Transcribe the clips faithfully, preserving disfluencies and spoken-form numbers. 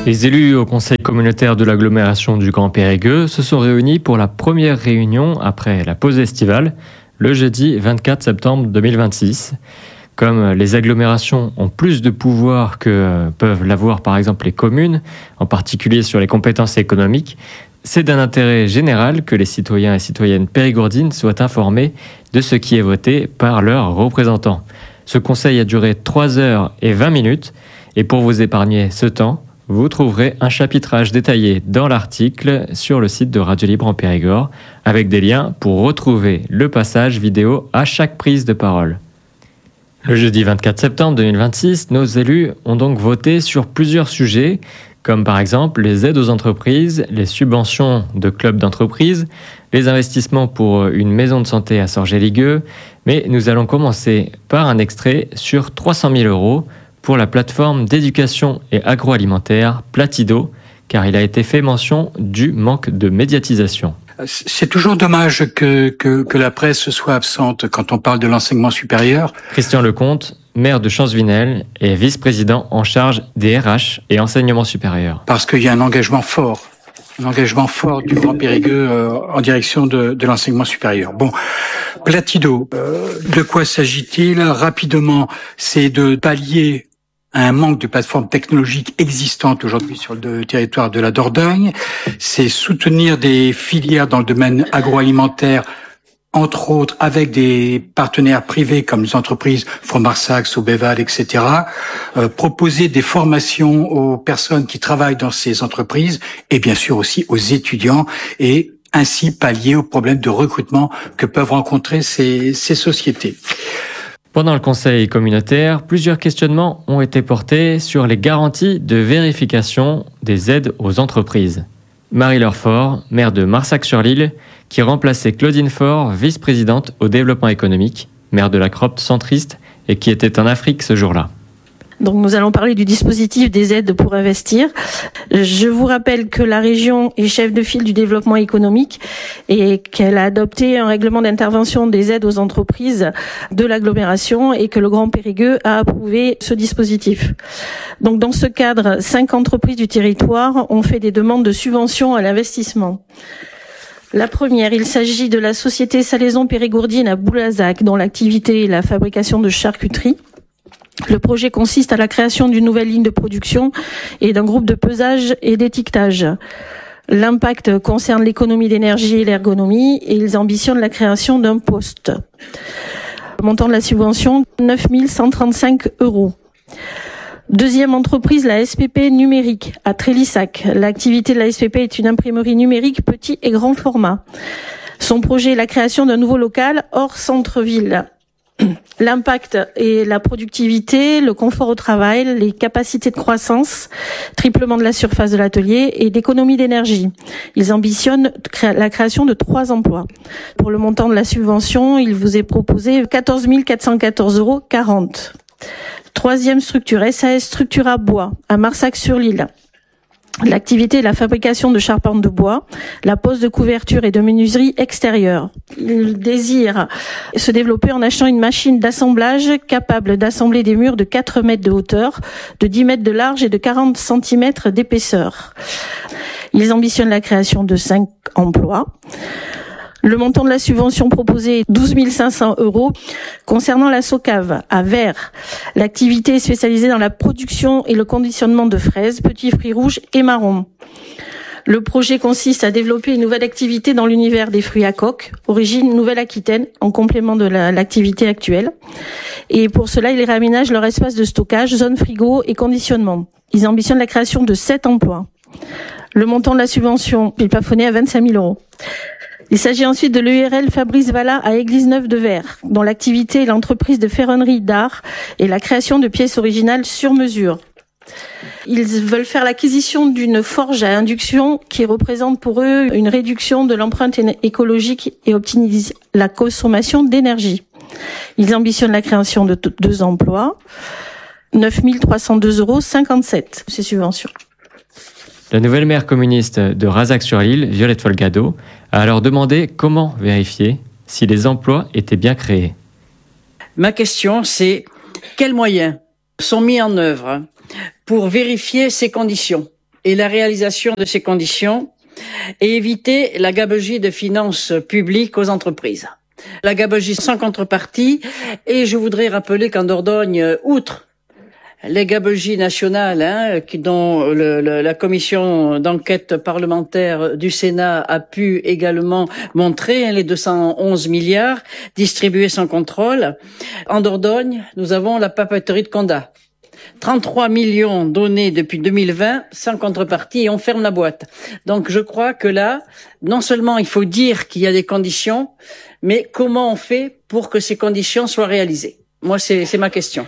Les élus au conseil communautaire de l'agglomération du Grand Périgueux se sont réunis pour la première réunion après la pause estivale, le jeudi vingt-quatre septembre deux mille vingt-six. Comme les agglomérations ont plus de pouvoir que peuvent l'avoir par exemple les communes, en particulier sur les compétences économiques, c'est d'un intérêt général que les citoyens et citoyennes périgourdines soient informés de ce qui est voté par leurs représentants. Ce conseil a duré trois heures et vingt minutes et pour vous épargner ce temps, vous trouverez un chapitrage détaillé dans l'article sur le site de Radio Libre en Périgord avec des liens pour retrouver le passage vidéo à chaque prise de parole. Le jeudi vingt-quatre septembre deux mille vingt-six, nos élus ont donc voté sur plusieurs sujets, comme par exemple les aides aux entreprises, les subventions de clubs d'entreprises, les investissements pour une maison de santé à Sorgé-Ligueux. Mais nous allons commencer par un extrait sur trois cent mille euros pour la plateforme d'éducation et agroalimentaire Platido, car il a été fait mention du manque de médiatisation. C'est toujours dommage que, que, que la presse soit absente quand on parle de l'enseignement supérieur. Christian Lecomte, maire de Champsvinel et vice-président en charge des R H et enseignement supérieur. Parce qu'il y a un engagement fort, un engagement fort du Grand Périgueux euh, en direction de, de l'enseignement supérieur. Bon, Platido, euh, de quoi s'agit-il? Rapidement, c'est de pallier un manque de plateformes technologiques existantes aujourd'hui sur le territoire de la Dordogne. C'est soutenir des filières dans le domaine agroalimentaire, entre autres avec des partenaires privés comme les entreprises Fromarsac, Sobeval, et cetera. Euh, proposer des formations aux personnes qui travaillent dans ces entreprises et bien sûr aussi aux étudiants et ainsi pallier aux problèmes de recrutement que peuvent rencontrer ces, ces sociétés. Pendant le conseil communautaire, plusieurs questionnements ont été portés sur les garanties de vérification des aides aux entreprises. Marie-Laure Faure, maire de Marsac-sur-l'Île, qui remplaçait Claudine Faure, vice-présidente au développement économique, maire de la Cropte centriste et qui était en Afrique ce jour-là. Donc nous allons parler du dispositif des aides pour investir. Je vous rappelle que la région est chef de file du développement économique et qu'elle a adopté un règlement d'intervention des aides aux entreprises de l'agglomération et que le Grand Périgueux a approuvé ce dispositif. Donc dans ce cadre, cinq entreprises du territoire ont fait des demandes de subventions à l'investissement. La première, il s'agit de la société Salaison Périgourdine à Boulazac, dont l'activité est la fabrication de charcuterie. Le projet consiste à la création d'une nouvelle ligne de production et d'un groupe de pesage et d'étiquetage. L'impact concerne l'économie d'énergie et l'ergonomie et ils ambitionnent la création d'un poste. Le montant de la subvention, neuf mille cent trente-cinq euros. Deuxième entreprise, la S P P numérique à Trélissac. L'activité de la S P P est une imprimerie numérique petit et grand format. Son projet est la création d'un nouveau local hors centre-ville. L'impact est la productivité, le confort au travail, les capacités de croissance, triplement de la surface de l'atelier et d'économie d'énergie. Ils ambitionnent la création de trois emplois. Pour le montant de la subvention, il vous est proposé quatorze mille quatre cent quatorze euros quarante. Troisième structure, S A S Structura Bois, à Marsac-sur-l'Île. L'activité est la fabrication de charpentes de bois, la pose de couverture et de menuiserie extérieure. Il désire se développer en achetant une machine d'assemblage capable d'assembler des murs de quatre mètres de hauteur, de dix mètres de large et de quarante centimètres d'épaisseur. Ils ambitionnent la création de cinq emplois. Le montant de la subvention proposée est douze mille cinq cents euros. Concernant la Socave, à Vert, l'activité est spécialisée dans la production et le conditionnement de fraises, petits fruits rouges et marrons. Le projet consiste à développer une nouvelle activité dans l'univers des fruits à coque, origine Nouvelle-Aquitaine, en complément de la, l'activité actuelle. Et pour cela, ils réaménagent leur espace de stockage, zone frigo et conditionnement. Ils ambitionnent la création de sept emplois. Le montant de la subvention est plafonné à vingt-cinq mille euros. Il s'agit ensuite de l'E U R L Fabrice Valla à Église-Neuve-de-Vert, dont l'activité est l'entreprise de ferronnerie d'art et la création de pièces originales sur mesure. Ils veulent faire l'acquisition d'une forge à induction qui représente pour eux une réduction de l'empreinte écologique et optimise la consommation d'énergie. Ils ambitionnent la création de deux emplois, neuf mille trois cent deux euros cinquante-sept, ces subventions. La nouvelle maire communiste de Razac-sur-l'Île, Violette Folgado, a alors demandé comment vérifier si les emplois étaient bien créés. Ma question, c'est quels moyens sont mis en œuvre pour vérifier ces conditions et la réalisation de ces conditions et éviter la gabegie de finances publiques aux entreprises. La gabegie sans contrepartie, et je voudrais rappeler qu'en Dordogne, outre les gabegies nationales, hein, qui, dont le, le, la commission d'enquête parlementaire du Sénat a pu également montrer, hein, les deux cent onze milliards distribués sans contrôle. En Dordogne, nous avons la papeterie de Condat. trente-trois millions donnés depuis deux mille vingt sans contrepartie et on ferme la boîte. Donc je crois que là, non seulement il faut dire qu'il y a des conditions, mais comment on fait pour que ces conditions soient réalisées? Moi, c'est, c'est ma question.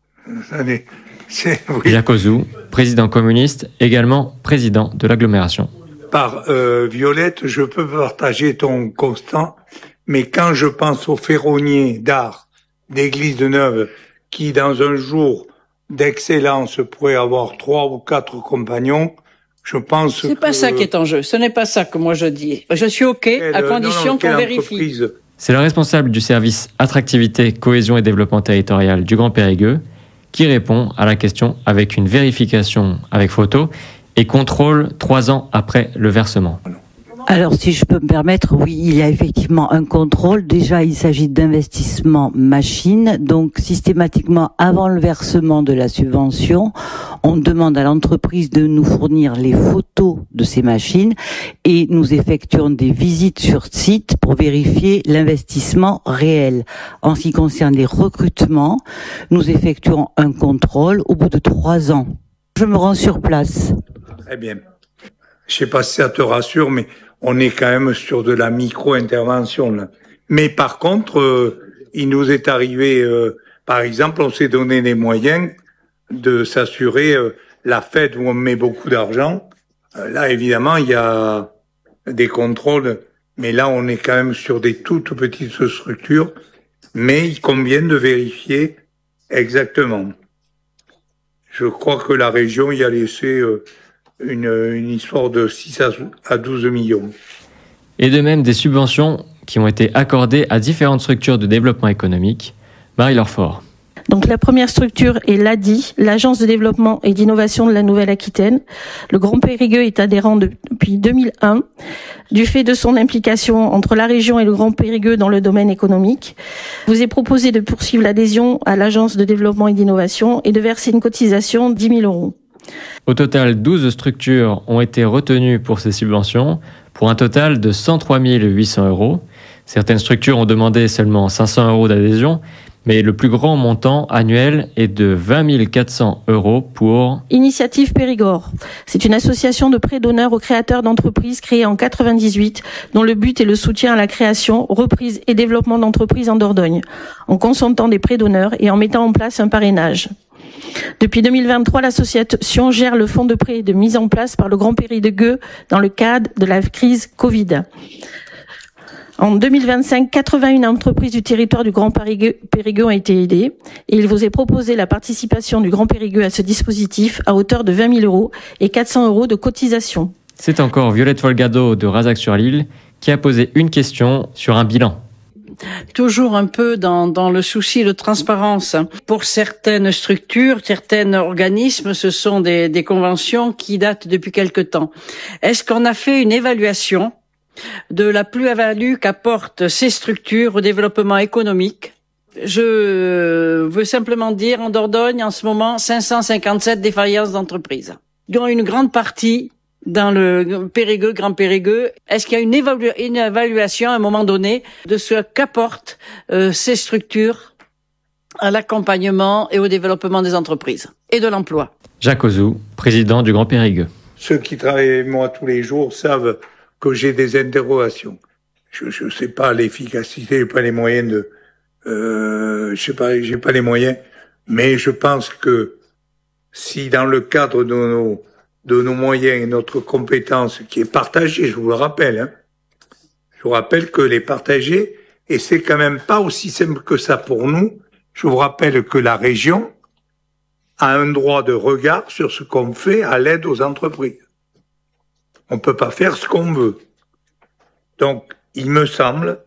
Allez, c'est, oui. Jacques Ozou, président communiste, également président de l'agglomération. Par euh, Violette, je peux partager ton constat, mais quand je pense aux ferronniers d'art d'église de Neuve, qui dans un jour d'excellence pourrait avoir trois ou quatre compagnons, je pense C'est que... pas ça qui est en jeu. Ce n'est pas ça que moi je dis. Je suis OK quelle, à condition non, non, qu'on vérifie. Entreprise. C'est le responsable du service attractivité, cohésion et développement territorial du Grand Périgueux qui répond à la question avec une vérification avec photo et contrôle trois ans après le versement. Alors, si je peux me permettre, oui, il y a effectivement un contrôle. Déjà, il s'agit d'investissement machine. Donc, systématiquement, avant le versement de la subvention, on demande à l'entreprise de nous fournir les photos de ces machines et nous effectuons des visites sur site pour vérifier l'investissement réel. En ce qui concerne les recrutements, nous effectuons un contrôle au bout de trois ans. Je me rends sur place. Très bien. Je sais pas si ça te rassure, mais on est quand même sur de la micro-intervention, là. Mais par contre, euh, il nous est arrivé, euh, par exemple, on s'est donné les moyens de s'assurer euh, la fête où on met beaucoup d'argent. Euh, là, évidemment, il y a des contrôles, mais là, on est quand même sur des toutes petites structures, mais il convient de vérifier exactement. Je crois que la région y a laissé... Euh, Une, une histoire de six à douze millions. Et de même des subventions qui ont été accordées à différentes structures de développement économique. Marie Lorfort. Donc la première structure est l'A D I, l'Agence de développement et d'innovation de la Nouvelle-Aquitaine. Le Grand Périgueux est adhérent depuis deux mille un, du fait de son implication entre la région et le Grand Périgueux dans le domaine économique. Il vous est proposé de poursuivre l'adhésion à l'Agence de développement et d'innovation et de verser une cotisation de dix mille euros. Au total, douze structures ont été retenues pour ces subventions, pour un total de cent trois mille huit cents euros. Certaines structures ont demandé seulement cinq cents euros d'adhésion, mais le plus grand montant annuel est de vingt mille quatre cents euros pour... Initiative Périgord. C'est une association de prêts d'honneur aux créateurs d'entreprises créée en quatre-vingt-dix-huit, dont le but est le soutien à la création, reprise et développement d'entreprises en Dordogne, en consentant des prêts d'honneur et en mettant en place un parrainage. Depuis deux mille vingt-trois, l'association gère le fonds de prêt de mise en place par le Grand Périgueux dans le cadre de la crise Covid. En deux mille vingt-cinq, quatre-vingt-une entreprises du territoire du Grand Périgueux, Périgueux ont été aidées et il vous est proposé la participation du Grand Périgueux à ce dispositif à hauteur de vingt mille euros et quatre cents euros de cotisation. C'est encore Violette Folgado de Razac-sur-l'Île qui a posé une question sur un bilan. Toujours un peu dans, dans le souci de transparence. Pour certaines structures, certains organismes, ce sont des, des conventions qui datent depuis quelque temps. Est-ce qu'on a fait une évaluation de la plus-value qu'apportent ces structures au développement économique? Je veux simplement dire, en Dordogne, en ce moment, cinq cent cinquante-sept défaillances d'entreprises, dont une grande partie dans le Périgueux, Grand Périgueux. Est-ce qu'il y a une, évalu- une évaluation à un moment donné de ce qu'apportent euh, ces structures à l'accompagnement et au développement des entreprises et de l'emploi? Jacques Ozou, président du Grand Périgueux. Ceux qui travaillent avec moi tous les jours savent que j'ai des interrogations. Je ne sais pas l'efficacité, j'ai pas les moyens de, euh, je sais pas, j'ai pas les moyens, mais je pense que si dans le cadre de nos de nos moyens et notre compétence qui est partagée, je vous le rappelle, hein, je vous rappelle que les partager, et c'est quand même pas aussi simple que ça pour nous. Je vous rappelle que la région a un droit de regard sur ce qu'on fait à l'aide aux entreprises. On peut pas faire ce qu'on veut. Donc, il me semble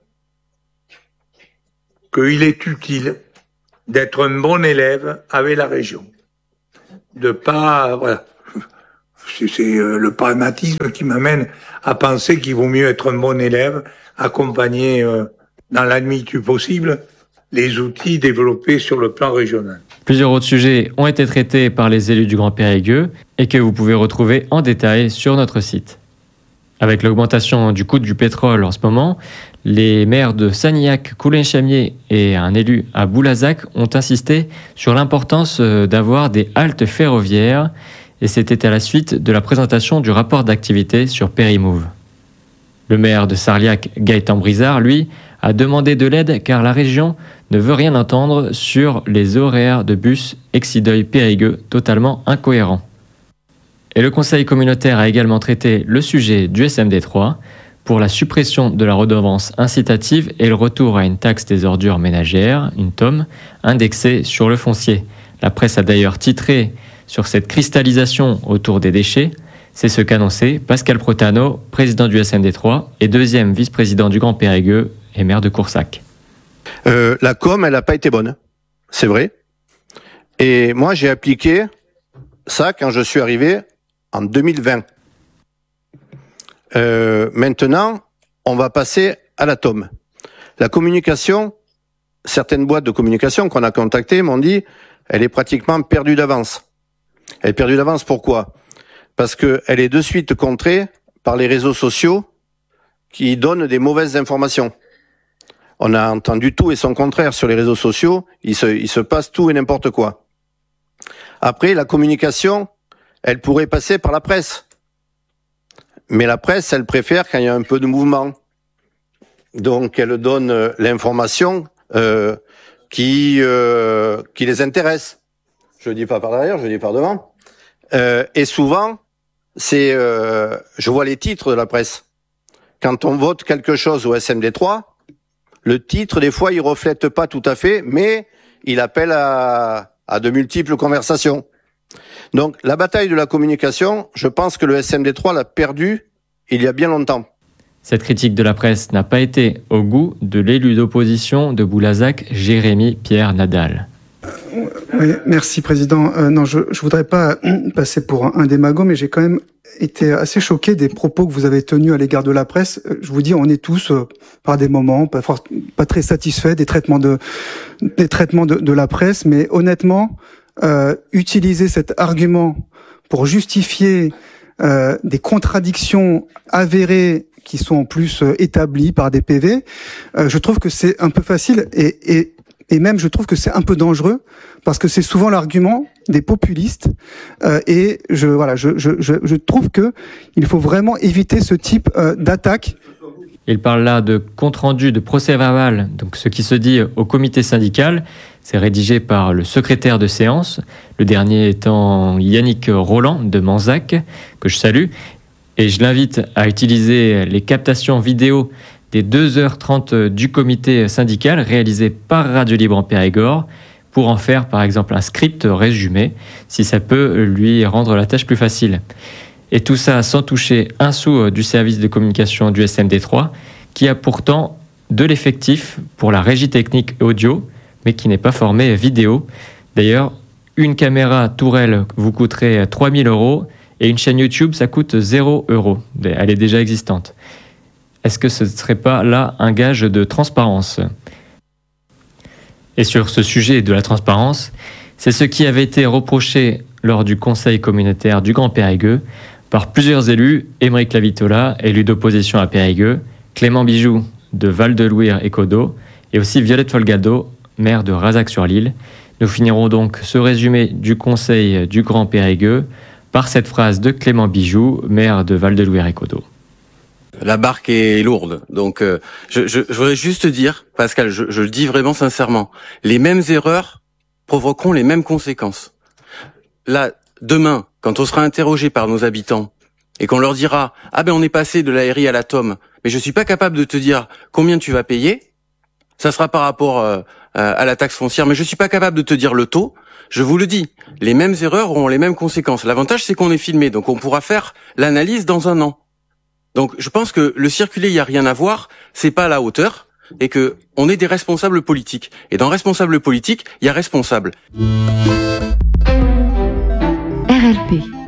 qu'il est utile d'être un bon élève avec la région. De pas, voilà. C'est, c'est le pragmatisme qui m'amène à penser qu'il vaut mieux être un bon élève, accompagner euh, dans la limite du possible les outils développés sur le plan régional. Plusieurs autres sujets ont été traités par les élus du Grand Périgueux et que vous pouvez retrouver en détail sur notre site. Avec l'augmentation du coût du pétrole en ce moment, les maires de Sanilhac, Coulin-Chamiers et un élu à Boulazac ont insisté sur l'importance d'avoir des haltes ferroviaires, et c'était à la suite de la présentation du rapport d'activité sur Périmove. Le maire de Sarliac, Gaëtan Brizard, lui, a demandé de l'aide car la région ne veut rien entendre sur les horaires de bus Exideuil-Périgueux totalement incohérents. Et le Conseil communautaire a également traité le sujet du S M D trois pour la suppression de la redevance incitative et le retour à une taxe des ordures ménagères, une T O M, indexée sur le foncier. La presse a d'ailleurs titré sur cette cristallisation autour des déchets. C'est ce qu'annonçait Pascal Protano, président du S M D trois et deuxième vice-président du Grand Périgueux et maire de Coursac. Euh, la com, elle n'a pas été bonne, c'est vrai. Et moi, j'ai appliqué ça quand je suis arrivé en deux mille vingt. Euh, maintenant, on va passer à la T O M. La communication, certaines boîtes de communication qu'on a contactées m'ont dit, elle est pratiquement perdue d'avance. Elle est perdue d'avance, pourquoi ? Parce qu'elle est de suite contrée par les réseaux sociaux qui donnent des mauvaises informations. On a entendu tout et son contraire sur les réseaux sociaux, il se, il se passe tout et n'importe quoi. Après, la communication, elle pourrait passer par la presse. Mais la presse, elle préfère quand il y a un peu de mouvement. Donc, elle donne euh, l'information euh, qui, euh, qui les intéresse. Je ne dis pas par derrière, je dis par devant. Euh, et souvent, c'est, euh, je vois les titres de la presse. Quand on vote quelque chose au S M D trois, le titre, des fois, il reflète pas tout à fait, mais il appelle à, à de multiples conversations. Donc, la bataille de la communication, je pense que le S M D trois l'a perdue il y a bien longtemps. Cette critique de la presse n'a pas été au goût de l'élu d'opposition de Boulazac, Jérémy Pierre Nadal. Oui, merci Président. Euh, non, je ne voudrais pas passer pour un, un démago, mais j'ai quand même été assez choqué des propos que vous avez tenus à l'égard de la presse. Je vous dis, on est tous, euh, par des moments, pas, for- pas très satisfaits des traitements de, des traitements de, de la presse, mais honnêtement, euh, utiliser cet argument pour justifier euh, des contradictions avérées qui sont en plus euh, établies par des P V, euh, je trouve que c'est un peu facile et, et Et même, je trouve que c'est un peu dangereux parce que c'est souvent l'argument des populistes. Euh, et je, voilà, je, je, je, je trouve que il faut vraiment éviter ce type euh, d'attaque. Il parle là de compte-rendu de procès-verbal, donc ce qui se dit au comité syndical. C'est rédigé par le secrétaire de séance, le dernier étant Yannick Roland de Manzac, que je salue. Et je l'invite à utiliser les captations vidéo des deux heures trente du comité syndical réalisé par Radio Libre en Périgord pour en faire par exemple un script résumé si ça peut lui rendre la tâche plus facile. Et tout ça sans toucher un sou du service de communication du S M D trois qui a pourtant de l'effectif pour la régie technique audio mais qui n'est pas formé vidéo. D'ailleurs, une caméra tourelle vous coûterait trois mille euros et une chaîne YouTube ça coûte zéro euros. Elle est déjà existante. Est-ce que ce ne serait pas là un gage de transparence ? Et sur ce sujet de la transparence, c'est ce qui avait été reproché lors du conseil communautaire du Grand Périgueux par plusieurs élus, Émeric Lavitola, élu d'opposition à Périgueux, Clément Bijoux de Val-de-Louire et Codeau, et aussi Violette Folgado, maire de Razac-sur-l'Île. Nous finirons donc ce résumé du conseil du Grand Périgueux par cette phrase de Clément Bijoux, maire de Val-de-Louire et Codeau. La barque est lourde, donc euh, je, je, je voudrais juste dire, Pascal, je, je le dis vraiment sincèrement, les mêmes erreurs provoqueront les mêmes conséquences. Là, demain, quand on sera interrogé par nos habitants et qu'on leur dira « Ah ben on est passé de l'A R I à la T O M, mais je suis pas capable de te dire combien tu vas payer, ça sera par rapport euh, à la taxe foncière, mais je suis pas capable de te dire le taux », je vous le dis, les mêmes erreurs auront les mêmes conséquences. L'avantage, c'est qu'on est filmé, donc on pourra faire l'analyse dans un an. Donc, je pense que le circulé, il y a rien à voir, c'est pas à la hauteur, et que on est des responsables politiques. Et dans responsable politique, il y a responsable. R L P.